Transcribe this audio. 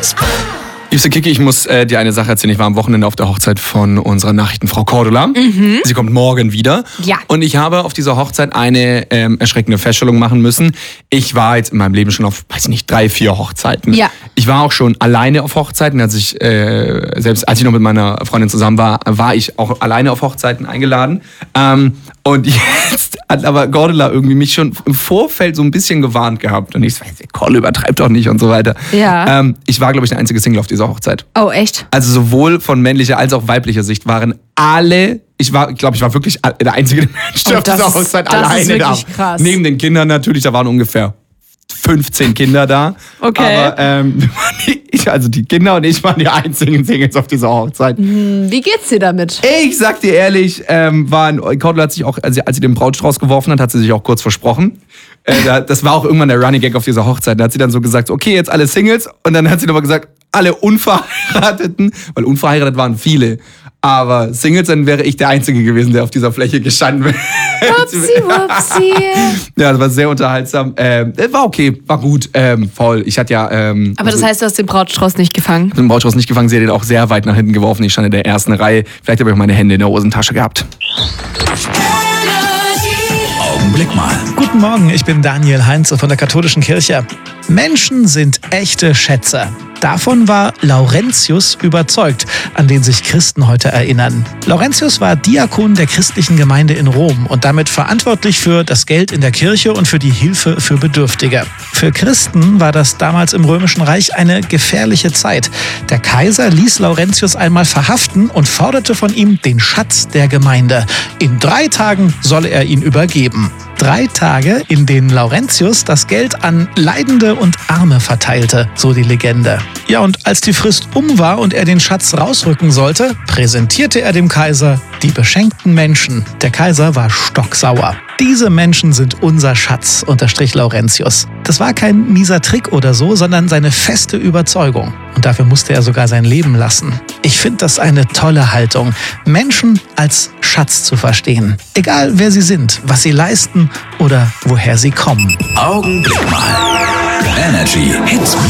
Liebste Kiki, ich muss dir eine Sache erzählen. Ich war am Wochenende auf der Hochzeit von unserer Nachrichtenfrau Cordula. Sie kommt morgen wieder. Ja. Und ich habe auf dieser Hochzeit eine erschreckende Feststellung machen müssen. Ich war jetzt in meinem Leben schon auf, 3, 4 Hochzeiten. Ja. Ich war auch schon alleine auf Hochzeiten. Selbst als ich noch mit meiner Freundin zusammen war, war ich auch alleine auf Hochzeiten eingeladen. Und jetzt hat aber Cordula irgendwie mich schon im Vorfeld so ein bisschen gewarnt gehabt. Und ich so, Cordula, übertreibt doch nicht und so weiter. Ja. Ich war, glaube ich, der einzige Single auf dieser Hochzeit. Oh, echt? Also sowohl von männlicher als auch weiblicher Sicht waren alle, ich war wirklich der einzige Mensch, der auf dieser Hochzeit alleine da. Krass. Neben den Kindern natürlich, da waren ungefähr 15 Kinder da. Okay. Aber die Kinder und ich waren die einzigen Singles auf dieser Hochzeit. Wie geht's dir damit? Ich sag dir ehrlich, Cordula hat sich auch, als sie den Brautstrauß geworfen hat sie sich auch kurz versprochen. Das war auch irgendwann der Running Gag auf dieser Hochzeit. Da hat sie dann so gesagt, okay, jetzt alle Singles. Und dann hat sie nochmal gesagt, alle Unverheirateten, weil unverheiratet waren viele. Aber Singles, dann wäre ich der Einzige gewesen, der auf dieser Fläche gestanden wäre. Wupsi. Ja, das war sehr unterhaltsam. War okay, war gut, voll. Ich hatte ja... Aber das heißt, du hast den Brautstrauß nicht gefangen? Ich habe den Brautstrauß nicht gefangen, sie hat den auch sehr weit nach hinten geworfen. Ich stand in der ersten Reihe. Vielleicht habe ich auch meine Hände in der Hosentasche gehabt. Augenblick mal. Guten Morgen, ich bin Daniel Heinze von der Katholischen Kirche. Menschen sind echte Schätze. Davon war Laurentius überzeugt, an den sich Christen heute erinnern. Laurentius war Diakon der christlichen Gemeinde in Rom und damit verantwortlich für das Geld in der Kirche und für die Hilfe für Bedürftige. Für Christen war das damals im Römischen Reich eine gefährliche Zeit. Der Kaiser ließ Laurentius einmal verhaften und forderte von ihm den Schatz der Gemeinde. In 3 Tagen solle er ihn übergeben. 3 Tage, in denen Laurentius das Geld an Leidende und Arme verteilte, so die Legende. Ja, und als die Frist um war und er den Schatz rausrücken sollte, präsentierte er dem Kaiser die beschenkten Menschen. Der Kaiser war stocksauer. Diese Menschen sind unser Schatz, unterstrich Laurentius. Das war kein mieser Trick oder so, sondern seine feste Überzeugung. Und dafür musste er sogar sein Leben lassen. Ich finde das eine tolle Haltung, Menschen als Schatz zu verstehen. Egal wer sie sind, was sie leisten oder woher sie kommen. Augenblick mal. Energy Hits